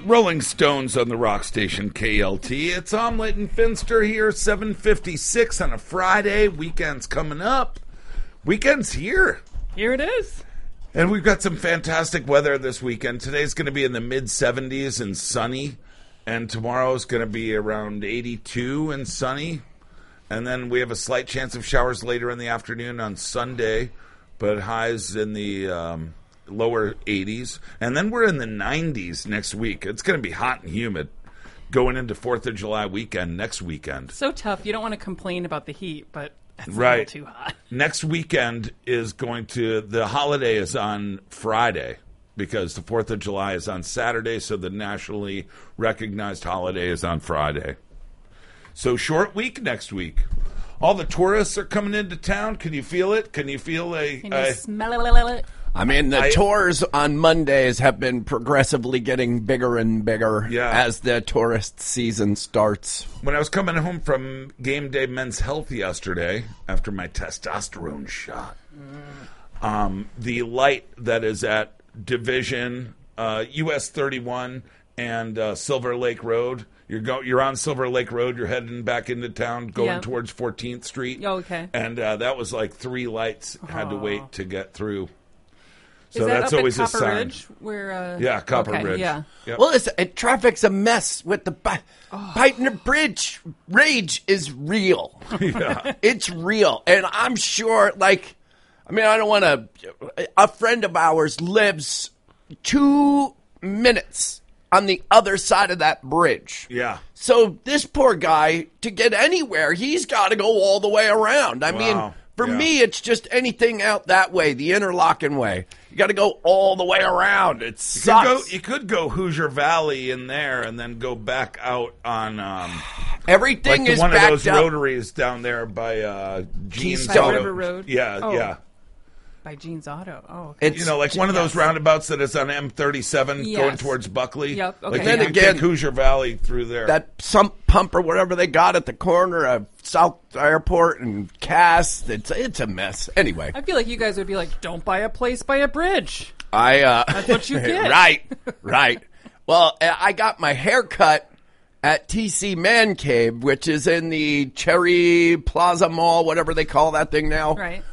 Rolling Stones on the rock station KLT. It's Omelette and Finster here, 7:56 on a Friday. Weekend's coming up. Weekend's here. Here it is. And we've got some fantastic weather this weekend. Today's going to be in the mid-70s and sunny. And tomorrow's going to be around 82 and sunny. And then we have a slight chance of showers later in the afternoon on Sunday. But highs in the lower 80s. And then we're in the 90s next week. It's going to be hot and humid going into 4th of July weekend next weekend. So tough. You don't want to complain about the heat, but it's right. a little too hot. Next weekend is the holiday is on Friday because the 4th of July is on Saturday, so the nationally recognized holiday is on Friday. So short week next week. All the tourists are coming into town. Can you feel it? Can you feel Can you smell it? I mean, the tours on Mondays have been progressively getting bigger and bigger as the tourist season starts. When I was coming home from Game Day Men's Health yesterday, after my testosterone shot, the light that is at Division, US 31, and Silver Lake Road, you're on Silver Lake Road, you're heading back into town, going towards 14th Street. Oh, okay. And that was like 3 lights had to wait to get through. So is that that's up always at a Copper sign. Ridge? Where, Copper okay, Ridge. Yeah. Yep. Well, traffic's a mess with the Pikener Bridge. Rage is real. Yeah. It's real. And I'm sure, I don't want to... A friend of ours lives 2 minutes on the other side of that bridge. Yeah. So this poor guy, to get anywhere, he's got to go all the way around. I mean... For me, it's just anything out that way, the interlocking way. You got to go all the way around. It sucks. You could go Hoosier Valley in there and then go back out on everything is one backed of those up. rotaries down there by Jean's By Auto. River Road? Yeah. By Jean's Auto. Oh, okay. It's, one of those roundabouts that is on M37 Yes. going towards Buckley. Yep, okay. Like Then you can again, take Hoosier Valley through there. that sump pump or whatever they got at the corner of South Airport and Cass, it's a mess. Anyway. I feel like you guys would be like, don't buy a place by a bridge. That's what you get. Right. Well, I got my hair cut at TC Man Cave, which is in the Cherry Plaza Mall, whatever they call that thing now. Right.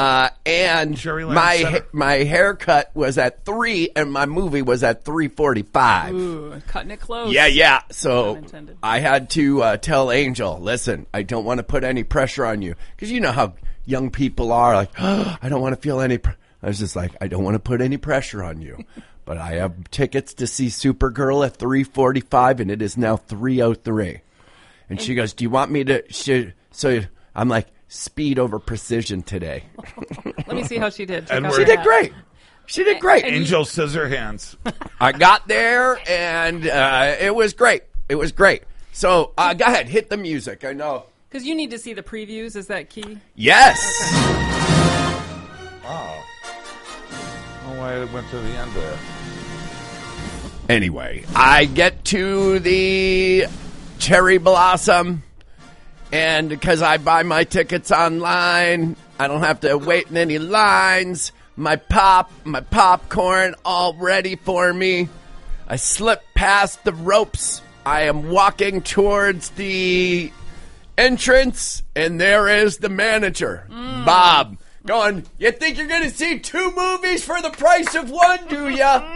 And Cherryland my haircut was at 3 and my movie was at 3:45. Ooh, cutting it close. Yeah. So Unintended. I had to tell Angel, listen, I don't want to put any pressure on you. Because you know how young people are, like, I don't want to feel any I was just like, I don't want to put any pressure on you. But I have tickets to see Supergirl at 3:45 and it is now 3:03. And she goes, do you want me to... So I'm like... Speed over precision today. Let me see how she did. She did great. She did great. Angel scissor hands. I got there, and it was great. It was great. So, go ahead. Hit the music. I know. Because you need to see the previews. Is that key? Yes. Okay. Wow. Oh, why it went to the end there. Anyway, I get to the Cherry Blossom. And because I buy my tickets online, I don't have to wait in any lines. My popcorn all ready for me. I slip past the ropes. I am walking towards the entrance, and there is the manager, Bob, going, you think you're going to see 2 movies for the price of 1, do ya?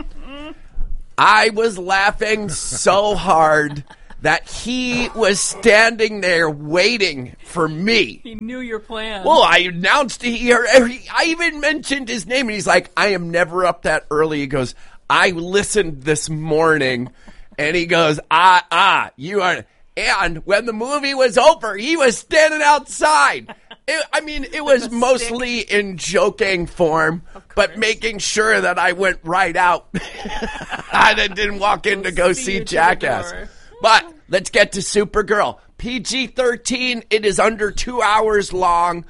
I was laughing so hard that he was standing there waiting for me. He knew your plan. Well, I announced I even mentioned his name, and he's like, I am never up that early. He goes, I listened this morning, and he goes, you are. And when the movie was over, he was standing outside. It was mostly in joking form, but making sure that I went right out. I didn't walk in to go see Jackass. But let's get to Supergirl. PG-13. It is under 2 hours long.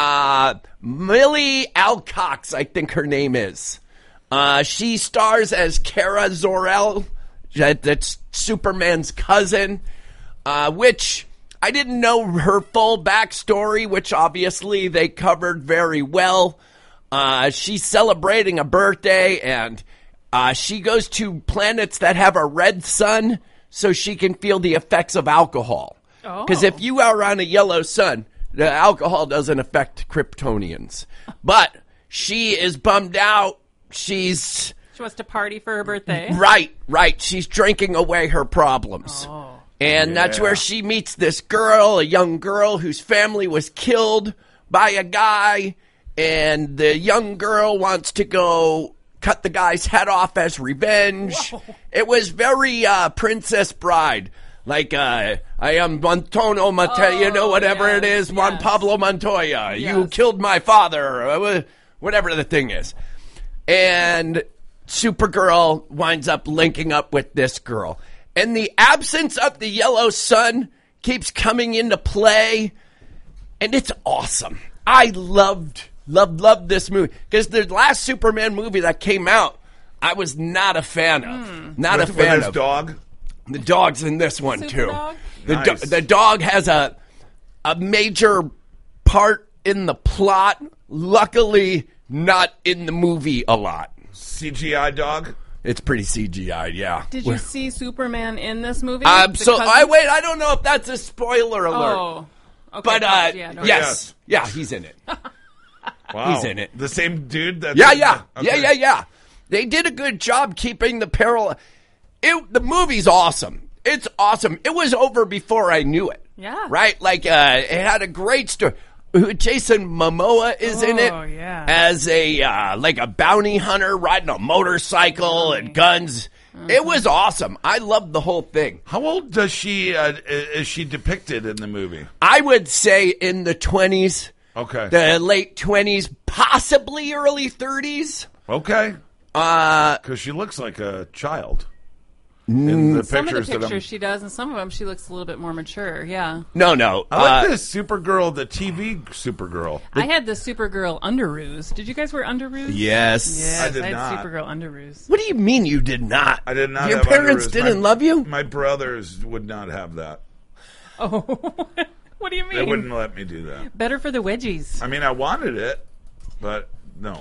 Millie Alcox, I think her name is. She stars as Kara Zor-El. That's Superman's cousin, which I didn't know her full backstory, which obviously they covered very well. She's celebrating a birthday, and She goes to planets that have a red sun so she can feel the effects of alcohol. Because if you are on a yellow sun, the alcohol doesn't affect Kryptonians. But she is bummed out. She wants to party for her birthday. Right. She's drinking away her problems. And that's where she meets this girl, a young girl whose family was killed by a guy. And the young girl wants to go cut the guy's head off as revenge. Whoa. It was very Princess Bride. Like, I am Montono Montoya, whatever it is, Juan Pablo Montoya. Yes. You killed my father, whatever the thing is. And Supergirl winds up linking up with this girl. And the absence of the yellow sun keeps coming into play. And it's awesome. I loved this movie. Because the last Superman movie that came out, I was not a fan of. Not a fan of. Dog? The dog's in this one, Super too. Dog? The dog has a major part in the plot. Luckily, not in the movie a lot. CGI dog? It's pretty CGI, yeah. Did you see Superman in this movie? I don't know if that's a spoiler alert. Oh, okay. But yes. Yeah, he's in it. Wow. He's in it. The same dude? Yeah. Okay. Yeah. They did a good job keeping the parallel. The movie's awesome. It's awesome. It was over before I knew it. Yeah. Right? Like, it had a great story. Jason Momoa is in it as a bounty hunter riding a motorcycle and guns. It was awesome. I loved the whole thing. How old is she depicted in the movie? I would say in the 20s. Okay. The late 20s, possibly early 30s. Okay. Because she looks like a child. In the some pictures of the pictures she does, and some of them she looks a little bit more mature. Yeah. No. I like this Supergirl, the TV Supergirl. I had the Supergirl underoos. Did you guys wear underoos? Yes. I did had not. Supergirl underoos. What do you mean you did not? I did not. Your have parents underoos. didn't love you? My brothers would not have that. Oh, what do you mean? They wouldn't let me do that. Better for the wedgies. I mean, I wanted it, but no.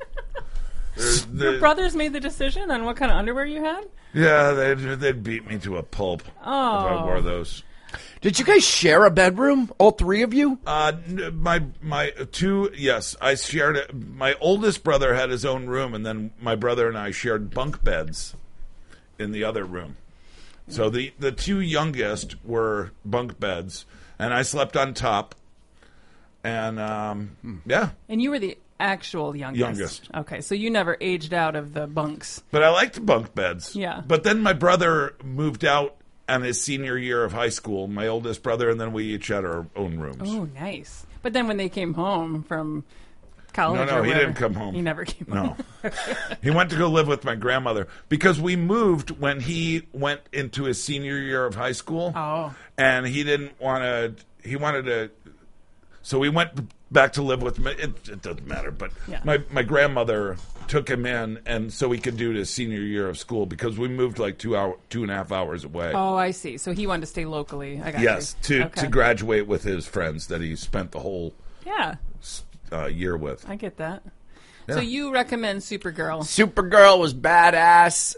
Your brothers made the decision on what kind of underwear you had? Yeah, they'd beat me to a pulp if I wore those. Did you guys share a bedroom, all three of you? My two, yes, I shared it. My oldest brother had his own room, and then my brother and I shared bunk beds in the other room. So the two youngest were bunk beds, and I slept on top. And yeah. And you were the actual youngest. Okay, so you never aged out of the bunks. But I liked bunk beds. Yeah. But then my brother moved out on his senior year of high school, my oldest brother, and then we each had our own rooms. Oh, nice. But then when they came home from college No, he didn't come home. He never came home. No. He went to go live with my grandmother because we moved when he went into his senior year of high school. Oh. And he didn't want to, he wanted to, so we went back to live with me. It doesn't matter, but my grandmother took him in, and so he could do his senior year of school because we moved like 2.5 hours away. Oh, I see. So he wanted to stay locally. I got you. To graduate with his friends that he spent the whole year with. I get that. Yeah. So you recommend Supergirl? Supergirl was badass.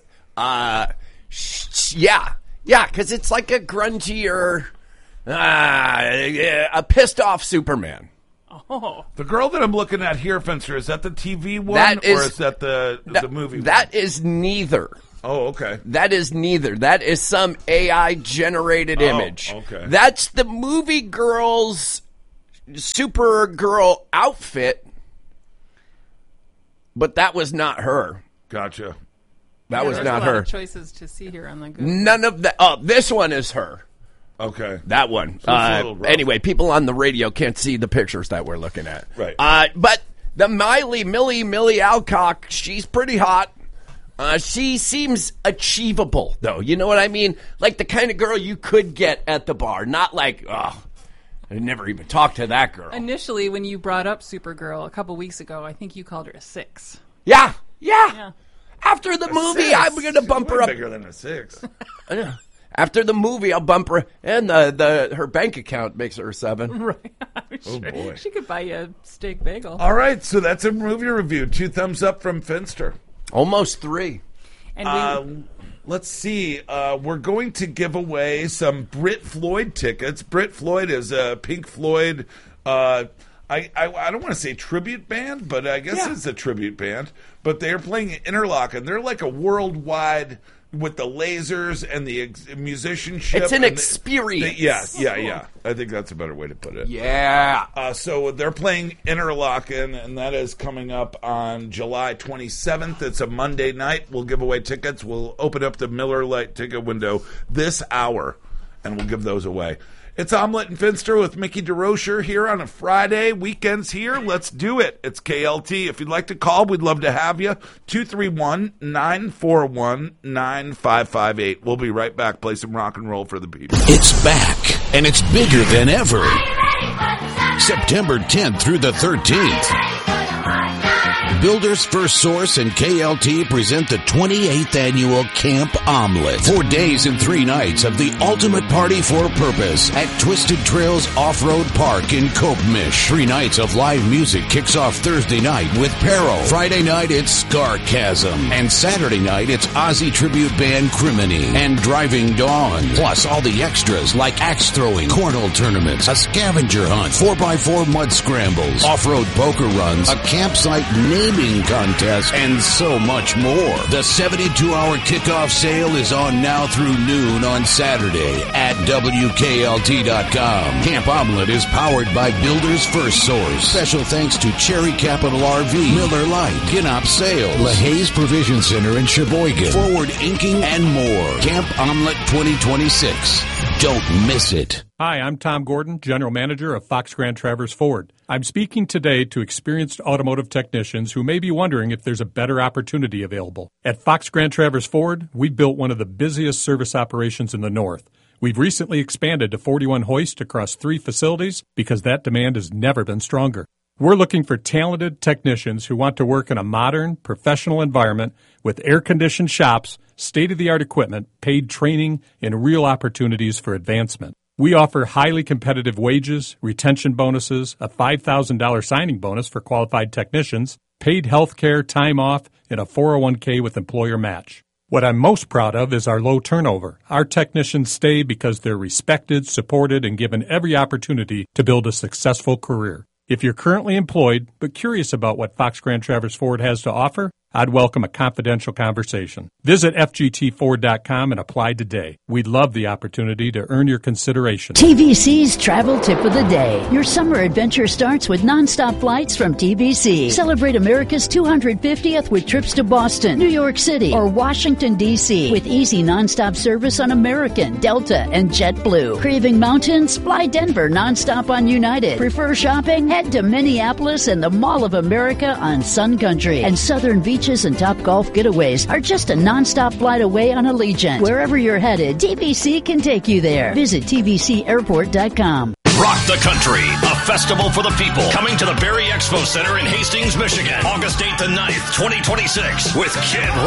Yeah, because it's like a grungier, a pissed off Superman. Oh. The girl that I'm looking at here, Fencer, is that the TV one or is that the movie one? That is neither. Oh, okay. That is neither. That is some AI-generated image. Okay. That's the movie girl's Supergirl outfit, but that was not her. Gotcha. That was not a lot her. Of choices to see here on the Google. None of that. Oh, this one is her. Okay. That one. Anyway, people on the radio can't see the pictures that we're looking at. Right. But the Millie Alcock, she's pretty hot. She seems achievable, though. You know what I mean? Like the kind of girl you could get at the bar. Not like, I never even talked to that girl. Initially, when you brought up Supergirl a couple weeks ago, I think you called her a 6. Yeah. After the movie, 6. I'm going to bump her up. Bigger than a 6. After the movie, I'll bump her, and her bank account makes her a 7. Right. Oh, boy. She could buy you a steak bagel. All right, so that's a movie review. 2 thumbs up from Finster. Almost 3. And let's see. We're going to give away some Brit Floyd tickets. Brit Floyd is a Pink Floyd. I don't want to say tribute band, but I guess it's a tribute band. But they're playing at Interlochen. They're like a worldwide with the lasers and the musicianship. It's an experience. Yeah. I think that's a better way to put it. Yeah. So they're playing Interlochen, and that is coming up on July 27th. It's a Monday night. We'll give away tickets. We'll open up the Miller Lite ticket window this hour, and we'll give those away. It's Omelet and Finster with Mickey DeRocher here on a Friday. Weekend's here. Let's do it. It's KLT. If you'd like to call, we'd love to have you. 231-941-9558. We'll be right back. Play some rock and roll for the people. It's back, and it's bigger than ever. September 10th through the 13th. Builders First Source and KLT present the 28th annual Camp Omelet. 4 days and 3 nights of the ultimate party for purpose at Twisted Trails Off-Road Park in Kopmish. 3 nights of live music kicks off Thursday night with Peril. Friday night it's Scarchasm. And Saturday night it's Ozzy tribute band Criminy and Driving Dawn. Plus all the extras like axe throwing, cornhole tournaments, a scavenger hunt, 4x4 mud scrambles, off-road poker runs, a campsite naming contest, and so much more. The 72-hour kickoff sale is on now through noon on Saturday at WKLT.com. Camp Omelet is powered by Builders First Source. Special thanks to Cherry Capital RV, Miller Lite, Ginop Sales, LaHaye Provision Center in Sheboygan, Forward Inking, and more. Camp Omelet 2026. Don't miss it. Hi, I'm Tom Gordon, General Manager of Fox Grand Traverse Ford. I'm speaking today to experienced automotive technicians who may be wondering if there's a better opportunity available. At Fox Grand Traverse Ford, we built one of the busiest service operations in the North. We've recently expanded to 41 hoists across 3 facilities because that demand has never been stronger. We're looking for talented technicians who want to work in a modern, professional environment with air-conditioned shops, state-of-the-art equipment, paid training, and real opportunities for advancement. We offer highly competitive wages, retention bonuses, a $5,000 signing bonus for qualified technicians, paid health care, time off, and a 401k with employer match. What I'm most proud of is our low turnover. Our technicians stay because they're respected, supported, and given every opportunity to build a successful career. If you're currently employed but curious about what Fox Grand Traverse Ford has to offer, I'd welcome a confidential conversation. Visit FGTFord.com and apply today. We'd love the opportunity to earn your consideration. TVC's Travel Tip of the Day. Your summer adventure starts with nonstop flights from TVC. Celebrate America's 250th with trips to Boston, New York City, or Washington, D.C. with easy nonstop service on American, Delta, and JetBlue. Craving mountains? Fly Denver nonstop on United. Prefer shopping? Head to Minneapolis and the Mall of America on Sun Country. And Southern Beaches and Top Golf getaways are just a nonstop flight away on Allegiant. Wherever you're headed, TVC can take you there. Visit TVCairport.com. Rock the Country, a festival for the people. Coming to the Berry Expo Center in Hastings, Michigan, August 8th and 9th, 2026, with Kid